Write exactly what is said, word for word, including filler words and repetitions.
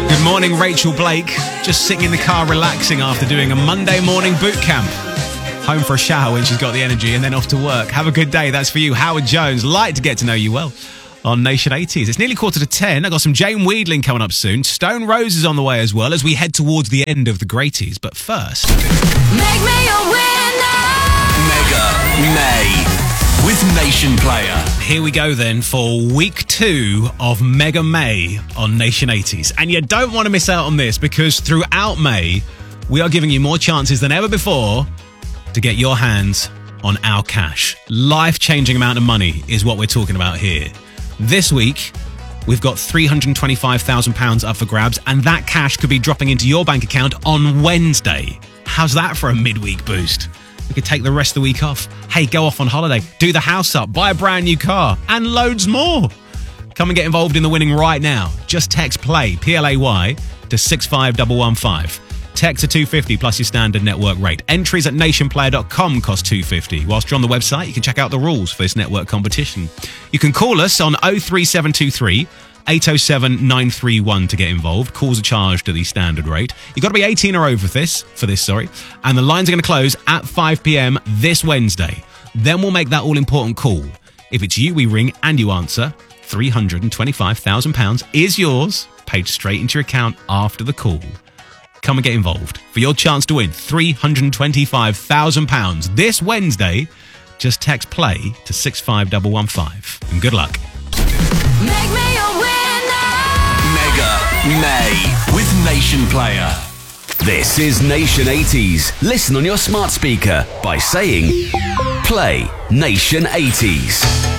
Good morning, Rachel Blake. Just sitting in the car relaxing after doing a Monday morning boot camp. Home for a shower when she's got the energy and then off to work. Have a good day. That's for you, Howard Jones. Like to get to know you well on Nation eighties. It's nearly quarter to ten. I've got some Jane Weedling coming up soon. Stone Roses on the way as well as we head towards the end of the Greaties. But first... Make me a winner! Mega May with Nation Player. Here we go then for week two of Mega May on Nation eighties. And you don't want to miss out on this because throughout May, we are giving you more chances than ever before to get your hands on our cash. Life-changing amount of money is what we're talking about here. This week, we've got three hundred twenty-five thousand pounds up for grabs, and that cash could be dropping into your bank account on Wednesday. How's that for a midweek boost? We could take the rest of the week off. Hey, go off on holiday, do the house up, buy a brand new car, and loads more. Come and get involved in the winning right now. Just text PLAY, P L A Y, to six five one one five. Text to two fifty plus your standard network rate. Entries at nation player dot com cost two fifty. Whilst you're on the website, you can check out the rules for this network competition. You can call us on oh three seven two three, eight oh seven, nine three one to get involved. Calls are charged at the standard rate. You've got to be eighteen or over for this, for this, sorry. And the lines are going to close at five p.m. this Wednesday. Then we'll make that all-important call. If it's you we ring and you answer, three hundred twenty-five thousand pounds is yours, paid straight into your account after the call. Come and get involved for your chance to win three hundred twenty-five thousand pounds this Wednesday. Just text PLAY to six five one one five. And good luck. Make me a winner! Mega May with Nation Player. This is Nation eighties. Listen on your smart speaker by saying Play Nation eighties.